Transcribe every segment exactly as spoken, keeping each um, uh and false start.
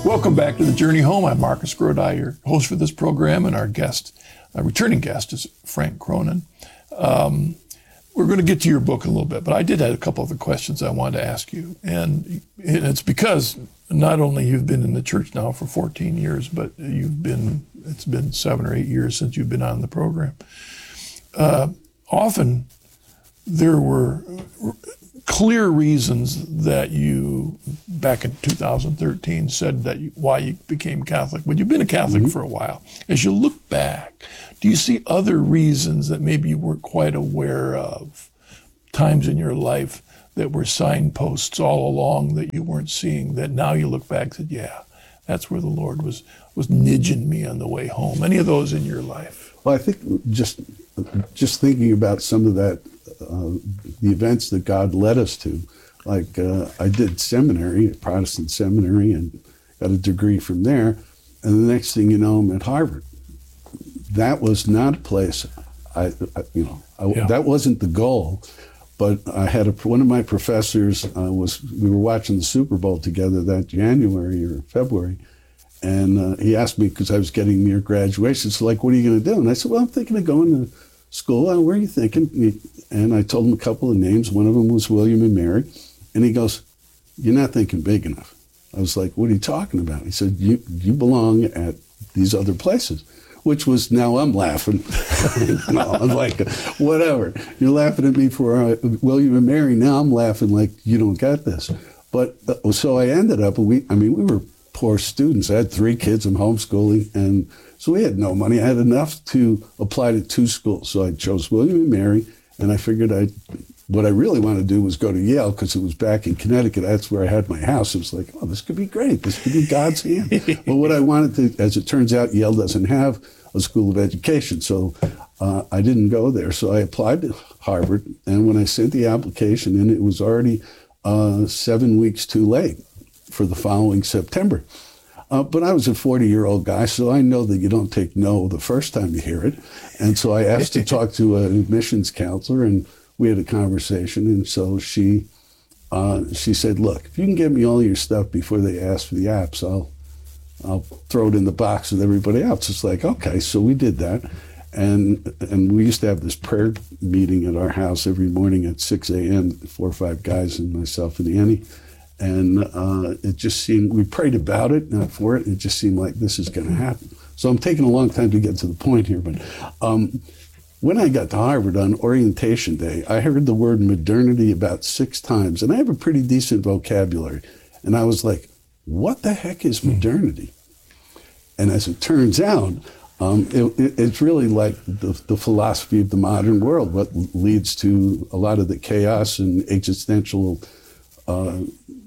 Welcome back to The Journey Home. I'm Marcus Grodi, your host for this program, and our guest, our returning guest, is Frank Cronin. Um, we're going to get to your book in a little bit, but I did have a couple of the questions I wanted to ask you, and it's because not only you've been in the church now for fourteen years, but you've been it's been seven or eight years since you've been on the program. Uh, often there were clear reasons that you, back in two thousand thirteen, said that you, why you became Catholic. But you've been a Catholic mm-hmm. for a while. As you look back, do you see other reasons that maybe you weren't quite aware of, times in your life that were signposts all along that you weren't seeing, that now you look back and said, yeah, that's where the Lord was was nudging me on the way home? Any of those in your life? Well, I think just just thinking about some of that, uh, the events that God led us to, like uh, I did seminary, Protestant seminary, and got a degree from there. And the next thing you know, I'm at Harvard. That was not a place, I, I you know, I, yeah. that wasn't the goal. But I had a, one of my professors uh, was, we were watching the Super Bowl together that January or February. And uh, he asked me, because I was getting near graduation, so like, what are you going to do? And I said, well, I'm thinking of going to school. Uh, where are you thinking? And I told him a couple of names. One of them was William and Mary. And he goes, you're not thinking big enough. I was like, what are you talking about? He said, you you belong at these other places, which was, now I'm laughing. No, I'm like, whatever. You're laughing at me for uh, William and Mary. Now I'm laughing like you don't get this. But uh, so I ended up, we, I mean, we were poor students. I had three kids, I'm homeschooling, and so we had no money. I had enough to apply to two schools. So I chose William and Mary, and I figured I, what I really wanted to do was go to Yale, because it was back in Connecticut. That's where I had my house. It was like, oh, this could be great. This could be God's hand. But what I wanted to, as it turns out, Yale doesn't have a school of education, so uh, I didn't go there. So I applied to Harvard, and when I sent the application in, it was already uh, seven weeks too late for the following September. Uh, but I was a forty-year-old guy, so I know that you don't take no the first time you hear it. And so I asked to talk to an admissions counselor, and we had a conversation. And so she uh, she said, look, if you can get me all your stuff before they ask for the apps, I'll I'll throw it in the box with everybody else. It's like, okay, so we did that. And and we used to have this prayer meeting at our house every morning at six a.m., four or five guys and myself and Annie. And uh, it just seemed, we prayed about it, not for it. It just seemed like this is going to happen. So I'm taking a long time to get to the point here. But um, when I got to Harvard on orientation day, I heard the word modernity about six times. And I have a pretty decent vocabulary. And I was like, what the heck is modernity? And as it turns out, um, it, it, it's really like the, the philosophy of the modern world, what leads to a lot of the chaos and existential uh,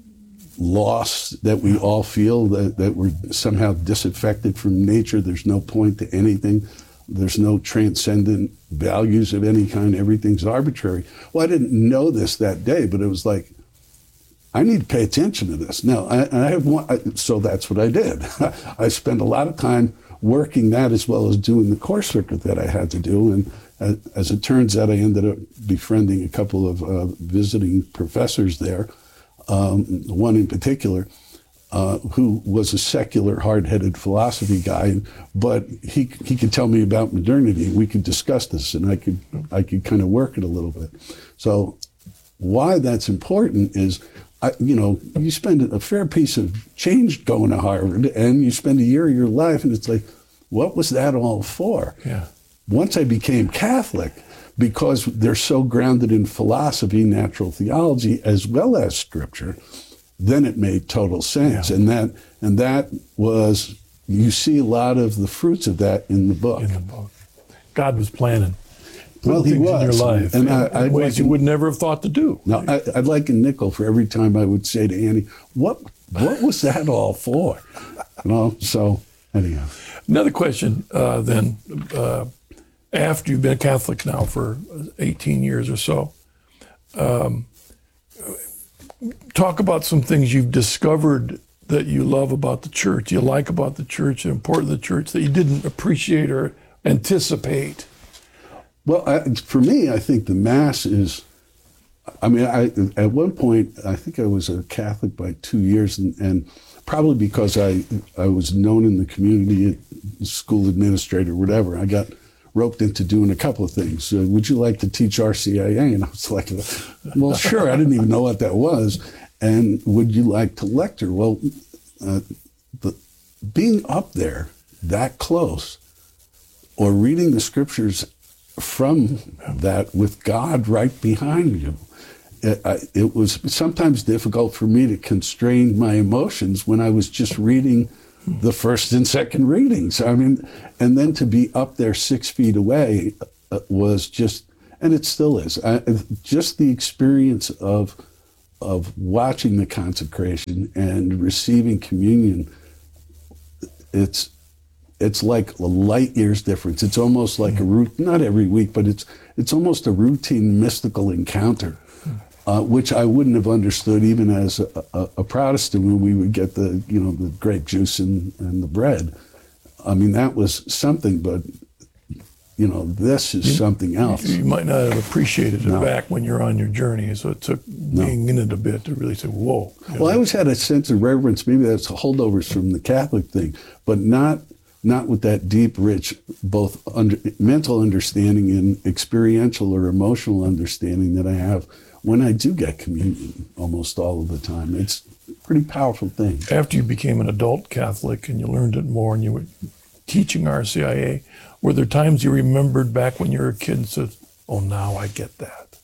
loss that we all feel, that, that we're somehow disaffected from nature. There's no point to anything. There's no transcendent values of any kind. Everything's arbitrary. Well, I didn't know this that day, but it was like, I need to pay attention to this. Now, I, I have one, I, so that's what I did. I spent a lot of time working that as well as doing the course circuit that I had to do. And as, as it turns out, I ended up befriending a couple of uh, visiting professors there. Um, one in particular, uh, who was a secular, hard-headed philosophy guy, but he he could tell me about modernity. We could discuss this, and I could I could kind of work it a little bit. So, why that's important is, I, you know, you spend a fair piece of change going to Harvard, and you spend a year of your life, and it's like, what was that all for? Yeah. Once I became Catholic, because they're so grounded in philosophy, natural theology, as well as scripture, then it made total sense. Yeah. And that and that was, you see a lot of the fruits of that in the book. In the book. God was planning. Well, he was. In your life, and in, I, in ways like, you would never have thought to do. No, I, I'd like a nickel for every time I would say to Annie, what what was that all for? You know, so anyhow. Another question uh, then, uh, after you've been a Catholic now for eighteen years or so, um, talk about some things you've discovered that you love about the church, you like about the church, important to the church, that you didn't appreciate or anticipate. Well, I, for me, I think the Mass is I mean, I at one point, I think I was a Catholic by two years, and, and probably because I I was known in the community, school administrator, whatever, I got roped into doing a couple of things. Uh, would you like to teach R C I A? And I was like, well, sure. I didn't even know what that was. And would you like to lecture? Well, uh, the, being up there that close, or reading the scriptures from that with God right behind you, it, I, it was sometimes difficult for me to constrain my emotions when I was just reading the first and second readings. I mean, and then to be up there six feet away uh, was just, and it still is, I, just the experience of of watching the consecration and receiving communion. It's it's like a light years difference. It's almost like a root, not every week, but it's it's almost a routine mystical encounter. Uh, which I wouldn't have understood even as a, a, a Protestant when we would get the, you know, the grape juice and, and the bread. I mean, that was something, but, you know, this is you, something else. You might not have appreciated it no. back when you're on your journey, so it took being no. in it a bit to really say, whoa. Well, know? I always had a sense of reverence. Maybe that's holdovers from the Catholic thing, but not not with that deep, rich, both under, mental understanding and experiential or emotional understanding that I have when I do get communion almost all of the time. It's a pretty powerful thing. After you became an adult Catholic and you learned it more and you were teaching R C I A, were there times you remembered back when you were a kid and said, oh, now I get that?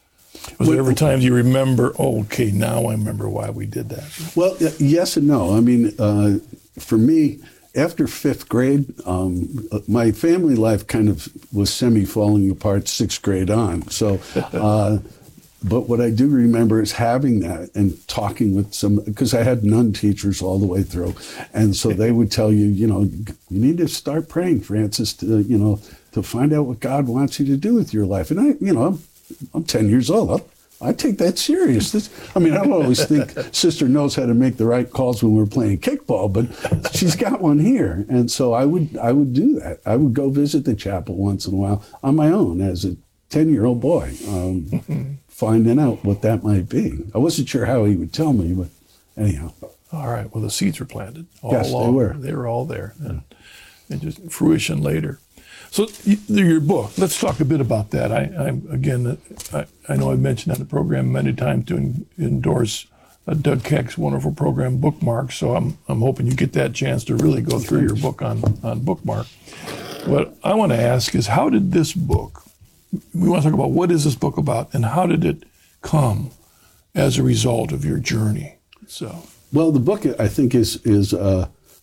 Was well, there ever times you remember, oh, okay, now I remember why we did that? Well, yes and no. I mean, uh, for me, after fifth grade, um, my family life kind of was semi-falling apart sixth grade on. So, uh, but what I do remember is having that and talking with some, because I had nun teachers all the way through. And so they would tell you, you know, you need to start praying, Francis, to, you know, to find out what God wants you to do with your life. And I, you know, I'm, I'm ten years old. I'll, I take that serious. This, I mean, I don't always think Sister knows how to make the right calls when we're playing kickball, but she's got one here. And so I would, I would do that. I would go visit the chapel once in a while on my own as a ten-year-old boy. Um, finding out what that might be. I wasn't sure how he would tell me, but anyhow. All right. Well, the seeds were planted all yes, along. they were. They were all there, and, and just fruition later. So your book, let's talk a bit about that. I, I again, I, I know I've mentioned on the program many times to endorse uh, Doug Keck's wonderful program, Bookmark. So I'm I'm hoping you get that chance to really go through your book on, on Bookmark. What I want to ask is, how did this book, we want to talk about what is this book about and how did it come as a result of your journey? So, well, the book I think is is uh,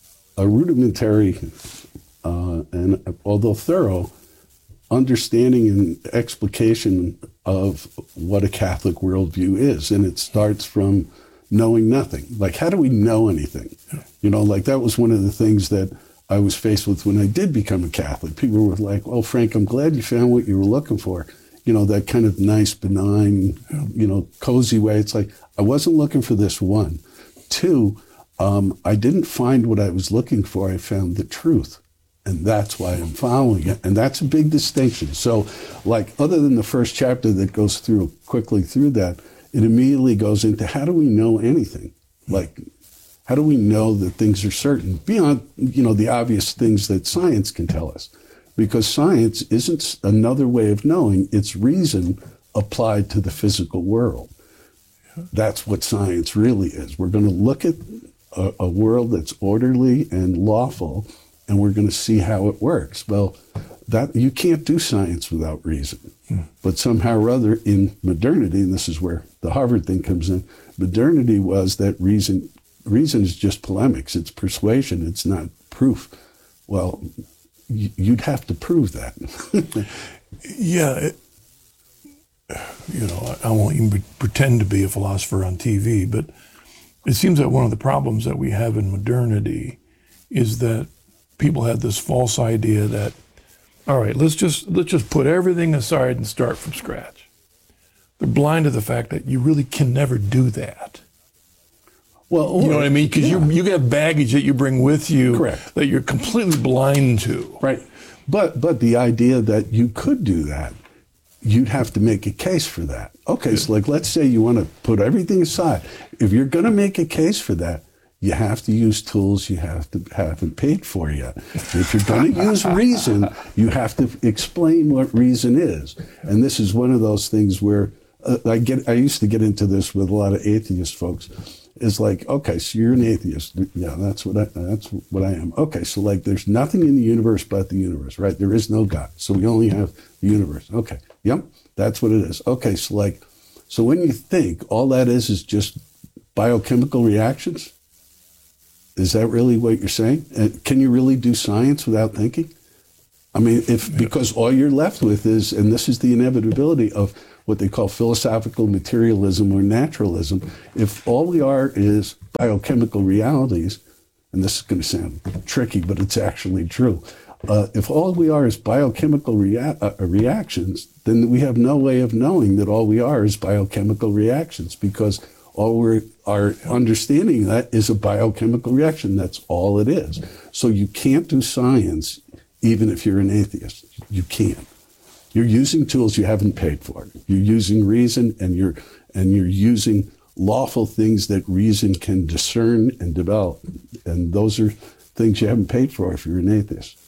a rudimentary uh, and although thorough understanding and explication of what a Catholic worldview is, and it starts from knowing nothing. Like, how do we know anything? You know, like that was one of the things that I was faced with when I did become a Catholic. People were like, well, Frank, I'm glad you found what you were looking for. You know, that kind of nice, benign, you know, cozy way. It's like, I wasn't looking for this, one. Two, um, I didn't find what I was looking for. I found the truth. And that's why I'm following it. And that's a big distinction. So, like, other than the first chapter that goes through quickly through that, it immediately goes into how do we know anything? Like, how do we know that things are certain beyond, you know, the obvious things that science can tell us? Because science isn't another way of knowing, it's reason applied to the physical world. That's what science really is. We're going to look at a, a world that's orderly and lawful, and we're going to see how it works. Well, that you can't do science without reason. Hmm. But somehow or other in modernity, and this is where the Harvard thing comes in, modernity was that reason Reason is just polemics. It's persuasion. It's not proof. Well, y- you'd have to prove that. Yeah. It, you know, I, I won't even pretend to be a philosopher on T V, but it seems that one of the problems that we have in modernity is that people have this false idea that, all right, let's just let's just put everything aside and start from scratch. They're blind to the fact that you really can never do that. Well, or, you know what I mean? Because yeah. you you have baggage that you bring with you. Correct. That you're completely blind to. Right. But but the idea that you could do that, you'd have to make a case for that. Okay, so like let's say you want to put everything aside. If you're going to make a case for that, you have to use tools you have to haven't paid for yet. If you're going to use reason, you have to explain what reason is. And this is one of those things where uh, I get. I used to get into this with a lot of atheist folks. It's like, okay, so you're an atheist. Yeah, that's what I, that's what I am. Okay, so like there's nothing in the universe but the universe, right? There is no God. So we only have the universe. Okay, yep, that's what it is. Okay, so like, so when you think all that is is just biochemical reactions, is that really what you're saying? And can you really do science without thinking? I mean, if because all you're left with is, and this is the inevitability of what they call philosophical materialism or naturalism, if all we are is biochemical realities, and this is going to sound tricky, but it's actually true. Uh, if all we are is biochemical rea- uh, reactions, then we have no way of knowing that all we are is biochemical reactions, because all we're, our understanding of that is a biochemical reaction. That's all it is. So you can't do science even if you're an atheist. You can't. You're using tools you haven't paid for. You're using reason, and you're and you're using lawful things that reason can discern and develop. And those are things you haven't paid for if you're an atheist.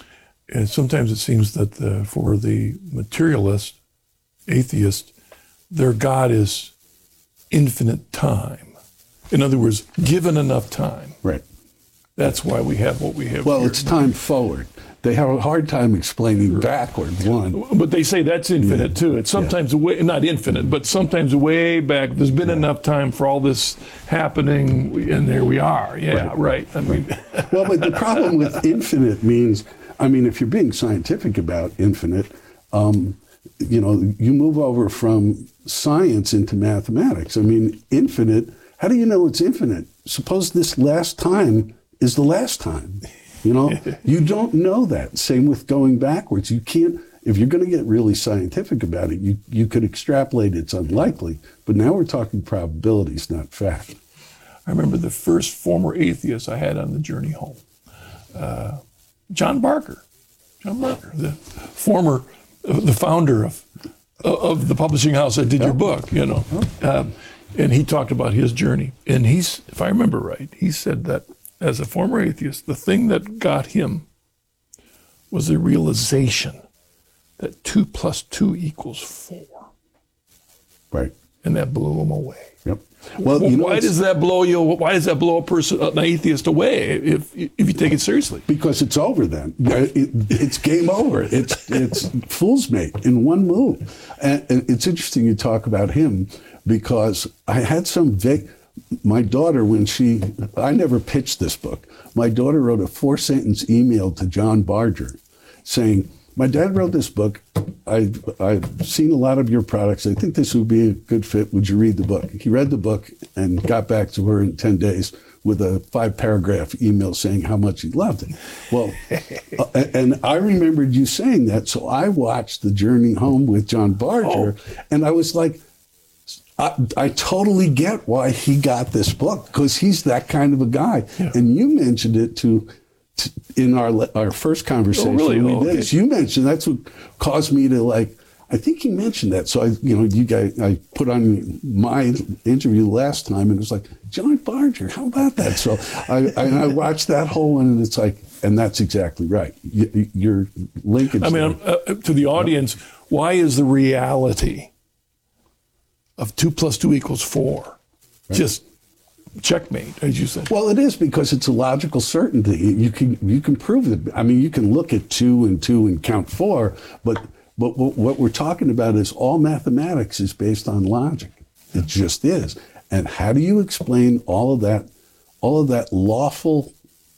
And sometimes it seems that the, for the materialist, atheist, their God is infinite time. In other words, given enough time. Right. That's why we have what we have. Well, here. it's time forward. They have a hard time explaining backward, one. But they say that's infinite yeah. too. It's sometimes yeah. way, not infinite, but sometimes way back. There's been yeah. enough time for all this happening, and there we are. Yeah, right. right. I mean, well, but the problem with infinite means, I mean, if you're being scientific about infinite, um, you know, you move over from science into mathematics. I mean, infinite. How do you know it's infinite? Suppose this last time is the last time. You know, you don't know that. Same with going backwards. You can't, if you're going to get really scientific about it, you, you could extrapolate it's unlikely. But now we're talking probabilities, not fact. I remember the first former atheist I had on the journey home, uh, John Barker. John Barker, the former, uh, the founder of of the publishing house that did your book, you know. Um, and he talked about his journey. And he's, if I remember right, he said that as a former atheist, the thing that got him was the realization that two plus two equals four. Right. And that blew him away. Yep. Well, you know, why does that blow you? Why does that blow a person, an atheist, away if if you take it seriously? Because it's over. Then it, it's game over. It's it's fool's mate in one move. And, and it's interesting you talk about him, because I had some vague. My daughter, when she, I never pitched this book. My daughter wrote a four-sentence email to John Barger saying, my dad wrote this book. I, I've seen a lot of your products. I think this would be a good fit. Would you read the book? He read the book and got back to her in ten days with a five-paragraph email saying how much he loved it. Well, uh, and I remembered you saying that, so I watched The Journey Home with John Barger, oh. and I was like, I, I totally get why he got this book, because he's that kind of a guy. Yeah. And you mentioned it to, to in our our first conversation. Oh, really? We oh, did. okay. So you mentioned that's what caused me to like. I think he mentioned that. So I, you know, you guys, I put on my interview last time, and it was like, John Barger, how about that? So I, I, I watched that whole one, and it's like, and that's exactly right. You, your linkage. I mean, uh, to the audience, why is the reality of two plus two equals four right. just checkmate, as you said? Well, it is, because it's a logical certainty. You can you can prove it. I mean, you can look at two and two and count four, but but what we're talking about is all mathematics is based on logic. It just is. And how do you explain all of that, all of that lawful,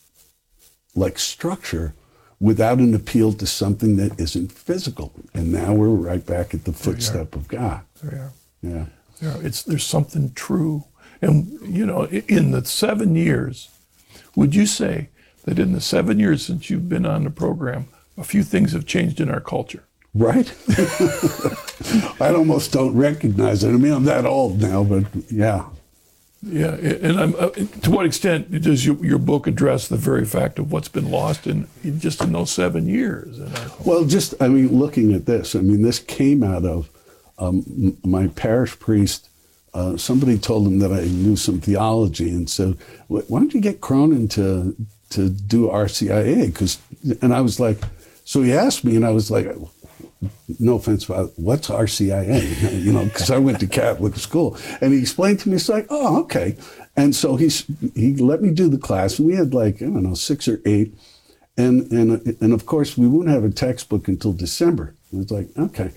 like, structure without an appeal to something that isn't physical? And now we're right back at the footstep of God. There we are. Yeah. There, it's, there's something true. And, you know, in the seven years, would you say that in the seven years since you've been on the program, a few things have changed in our culture? Right? I almost don't recognize it. I mean, I'm that old now, but yeah. Yeah, and I'm, uh, to what extent does your, your book address the very fact of what's been lost in, in just in those seven years? In our Well, just, I mean, looking at this, I mean, this came out of um, m- my parish priest. Uh, somebody told him that I knew some theology and said, why don't you get Cronin to to do R C I A? 'Cause, and I was like, so he asked me, and I was like, no offense, Father, what's R C I A? You know, because I went to Catholic school. And he explained to me, it's like, oh, okay. And so he's, he let me do the class. And we had like, I don't know, six or eight. And, and, and of course, we wouldn't have a textbook until December. It was like, okay.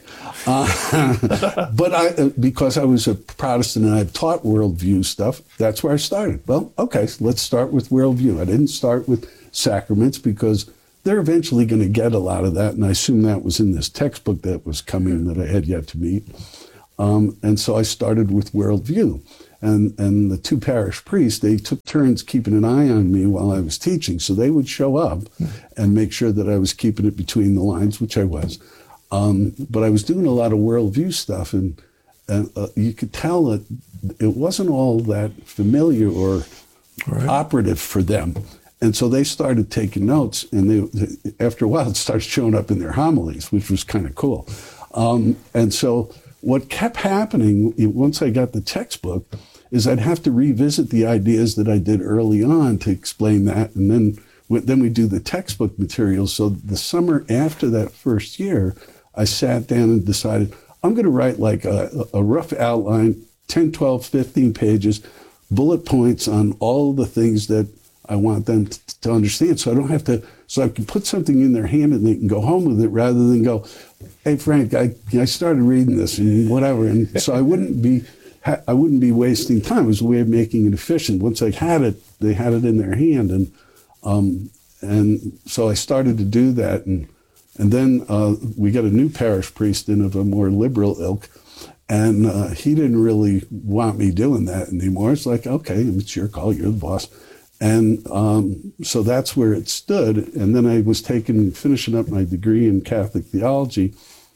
Uh, but I, because I was a Protestant and I've taught worldview stuff, that's where I started. Well, okay, so let's start with worldview. I didn't start with sacraments because they're eventually going to get a lot of that, and I assume that was in this textbook that was coming that I had yet to meet. Um, and so I started with worldview. And and the two parish priests, they took turns keeping an eye on me while I was teaching. So they would show up and make sure that I was keeping it between the lines, which I was. Um, but I was doing a lot of worldview stuff, and, and uh, you could tell that it wasn't all that familiar or Right. operative for them. And so they started taking notes, and they, after a while, it started showing up in their homilies, which was kind of cool. Um, and so what kept happening once I got the textbook is I'd have to revisit the ideas that I did early on to explain that, and then then we do the textbook materials. So the summer after that first year, I sat down and decided I'm going to write like a, a rough outline, ten, twelve, fifteen pages, bullet points on all the things that I want them to, to understand, so I don't have to, so I can put something in their hand and they can go home with it rather than go, hey, Frank, I, I started reading this and whatever. And so I wouldn't be, I wouldn't be wasting time. It was a way of making it efficient. Once I had it, they had it in their hand. And, um, and so I started to do that. And, and then uh, we got a new parish priest in of a more liberal ilk. And uh, he didn't really want me doing that anymore. It's like, okay, it's your call, you're the boss. And um, so that's where it stood. And then I was taking, finishing up my degree in Catholic theology.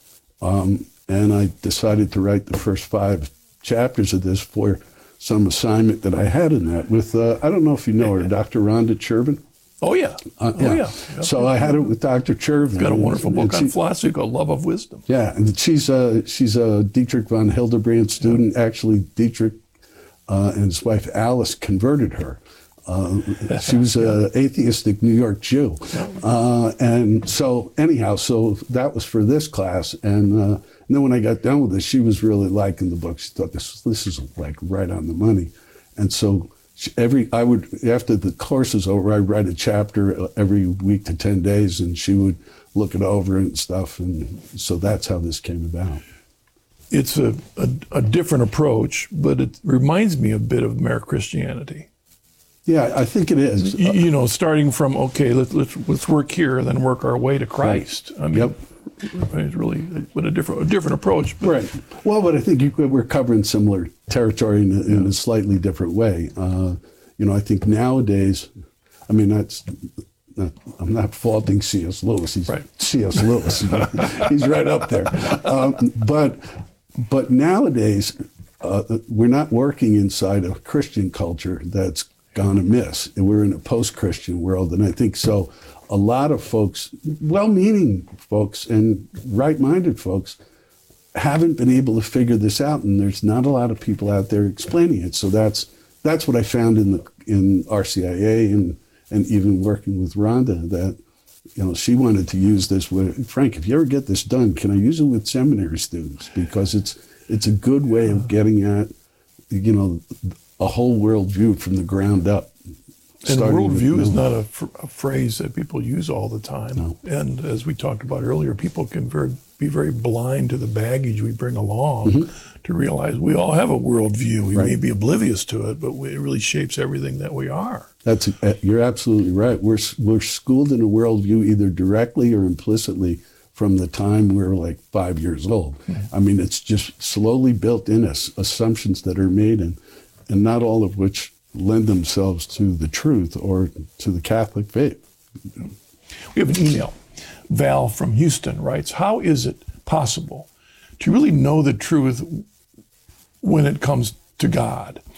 Um, and I decided to write the first five chapters of this for some assignment that I had in that with, uh, I don't know if you know her, Doctor Rhonda Chervin. Oh, yeah. Uh, oh, yeah. yeah. So I had it with Doctor Chervin. Got a wonderful and, book and on she, philosophy called Love of Wisdom. Yeah, and she's a, she's a Dietrich von Hildebrand student. Yeah. Actually, Dietrich uh, and his wife Alice converted her. Uh, she was an atheistic New York Jew. Uh, and so anyhow, so that was for this class. And, uh, and then when I got done with it, she was really liking the book. She thought this, this is like right on the money. And so she, every, I would, after the course is over, I'd write a chapter every week to ten days, and she would look it over and stuff. And so that's how this came about. It's a, a, a different approach, but it reminds me a bit of Mere Christianity. Yeah, I think it is. You, you know, starting from, okay, let's, let's let's work here, and then work our way to Christ. I mean, yep. It's really but a different a different approach. But. Right. Well, but I think you, we're covering similar territory in a, in yeah. a slightly different way. Uh, you know, I think nowadays, I mean, that's not, I'm not faulting C S Lewis. He's right. C S Lewis. He's right up there. Um, but but nowadays, uh, we're not working inside a Christian culture that's gone amiss. We're in a post-Christian world, and I think so. A lot of folks, well-meaning folks and right-minded folks, haven't been able to figure this out, and there's not a lot of people out there explaining it. So that's that's what I found in the in R C I A and and even working with Rhonda, that you know she wanted to use this with Frank. If you ever get this done, can I use it with seminary students, because it's it's a good way of getting at you know a whole worldview from the ground up. And worldview is not a, f- a phrase that people use all the time. No. And as we talked about earlier, people can very, be very blind to the baggage we bring along mm-hmm. to realize we all have a worldview. We right. may be oblivious to it, but we, it really shapes everything that we are. That's You're absolutely right. We're, we're schooled in a worldview either directly or implicitly from the time we're like five years old. Mm-hmm. I mean, it's just slowly built in us, assumptions that are made, and, and not all of which lend themselves to the truth or to the Catholic faith. We have an email. Val from Houston writes, how is it possible to really know the truth when it comes to God?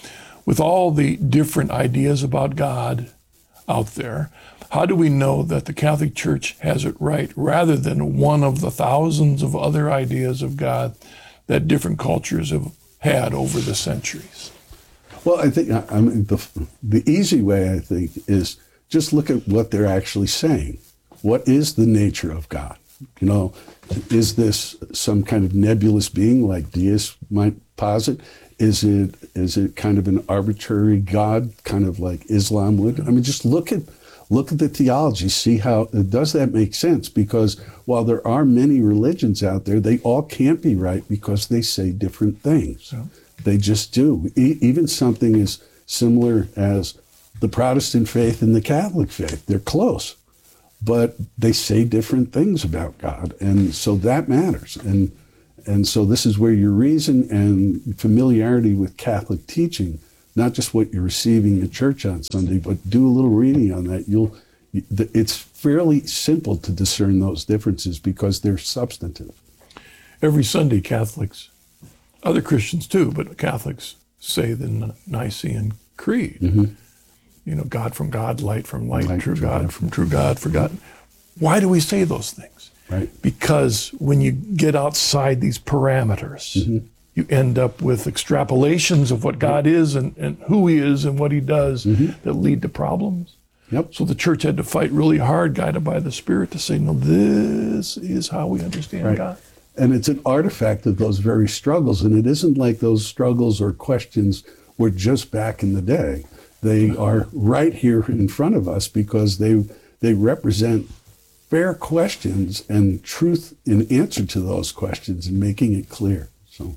with all the different ideas about God out there, how do we know that the Catholic Church has it right rather than one of the thousands of other ideas of God that different cultures have had over the centuries? Well, I think I mean the the easy way, I think, is just look at what they're actually saying. What is the nature of God? You know, is this some kind of nebulous being like deists might posit? Is it is it kind of an arbitrary God, kind of like Islam would? I mean, just look at look at the theology, see how does that make sense? Because while there are many religions out there, they all can't be right because they say different things. Yeah. They just do. E- even something as similar as the Protestant faith and the Catholic faith, they're close, but they say different things about God, and so that matters. And and so this is where your reason and familiarity with Catholic teaching, not just what you're receiving at church on Sunday, but do a little reading on that. You'll, it's fairly simple to discern those differences because they're substantive. Every Sunday, Catholics, other Christians too, but Catholics say the Nicene Creed. Mm-hmm. You know, God from God, light from light, light true God, God from true God, forgotten. Why do we say those things? Right. Because when you get outside these parameters, mm-hmm. you end up with extrapolations of what God is and, and who he is and what he does mm-hmm. that lead to problems. Yep. So the church had to fight really hard, guided by the Spirit, to say, no, this is how we understand right. God. And it's an artifact of those very struggles. And it isn't like those struggles or questions were just back in the day. They are right here in front of us because they they represent fair questions and truth in answer to those questions and making it clear. So,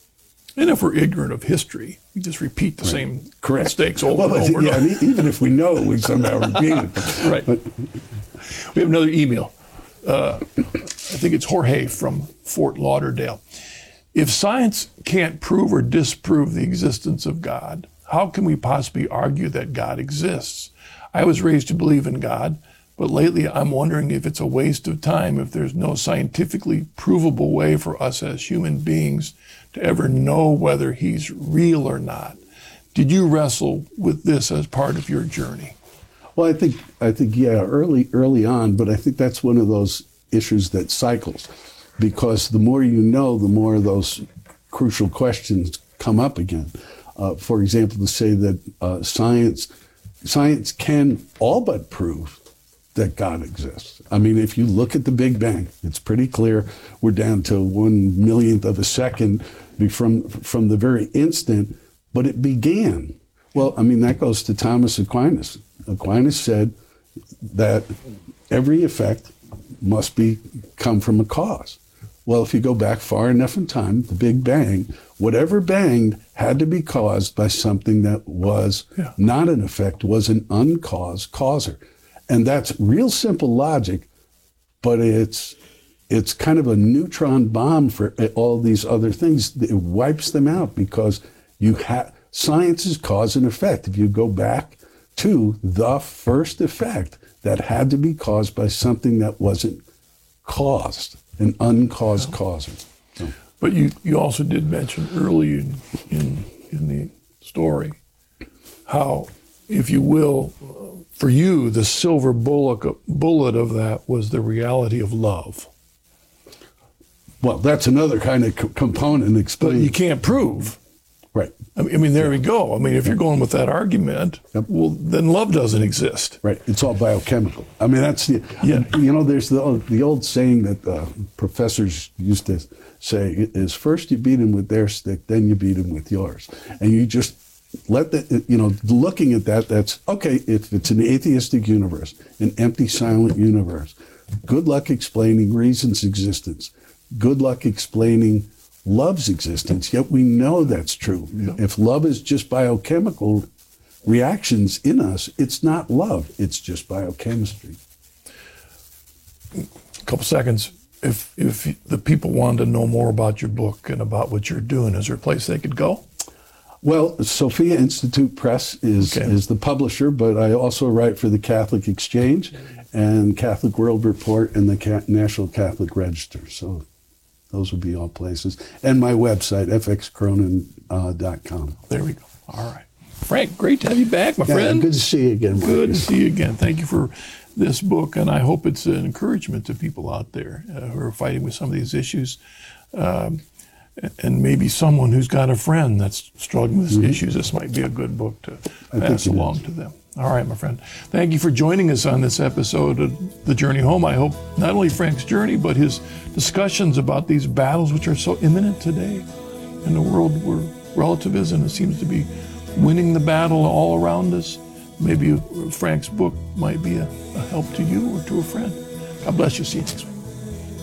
and if we're ignorant of history, we just repeat the right. same Correct. mistakes over well, and over. Yeah, and even if we know it, we somehow repeat it. Right. But, we have another email. Uh, I think it's Jorge from Fort Lauderdale. If science can't prove or disprove the existence of God, how can we possibly argue that God exists? I was raised to believe in God, but lately I'm wondering if it's a waste of time if there's no scientifically provable way for us as human beings to ever know whether he's real or not. Did you wrestle with this as part of your journey? Well, I think, I think, yeah, early, early on, but I think that's one of those issues that cycles, because the more you know, the more those crucial questions come up again. Uh, for example, to say that uh, science, science can all but prove that God exists. I mean, if you look at the Big Bang, it's pretty clear we're down to one millionth of a second from from the very instant, but it began. Well, I mean, that goes to Thomas Aquinas. Aquinas said that every effect must be come from a cause. Well, if you go back far enough in time, the Big Bang, whatever banged had to be caused by something that was yeah. not an effect, was an uncaused causer. And that's real simple logic, but it's it's kind of a neutron bomb for all these other things. It wipes them out because you have science is cause and effect. If you go back to the first effect, that had to be caused by something that wasn't caused, an uncaused causer. So. But you, you also did mention early in, in in the story how, if you will, for you, the silver bullet, bullet of that was the reality of love. Well, that's another kind of co- component explaining. But you can't prove. Right. I mean, I mean there yeah. we go. I mean, if you're going with that argument, yep. well, then love doesn't exist. Right. It's all biochemical. I mean, that's the, yeah. you know, there's the, the old saying that uh, professors used to say is first you beat them with their stick, then you beat them with yours. And you just let the, you know, looking at that, that's, okay, if it's an atheistic universe, an empty, silent universe, good luck explaining reason's existence. Good luck explaining love's existence, yet we know that's true. Yeah. If love is just biochemical reactions in us, it's not love, it's just biochemistry. A couple seconds. If if the people wanted to know more about your book and about what you're doing, is there a place they could go? Well, Sophia Institute Press is, okay. is the publisher, but I also write for the Catholic Exchange and Catholic World Report and the Ca- National Catholic Register. So those would be all places. And my website, f x cronin dot com. There we go. All right. Frank, great to have you back, my Yeah, friend. good to see you again, Marcus. Good to see you again. Thank you for this book, and I hope it's an encouragement to people out there uh, who are fighting with some of these issues, um, and maybe someone who's got a friend that's struggling with Mm-hmm. issues. This might be a good book to I pass think it along is. to them. All right, my friend. Thank you for joining us on this episode of The Journey Home. I hope not only Frank's journey, but his discussions about these battles which are so imminent today in a world where relativism seems to be winning the battle all around us. Maybe Frank's book might be a, a help to you or to a friend. God bless you. See you next week.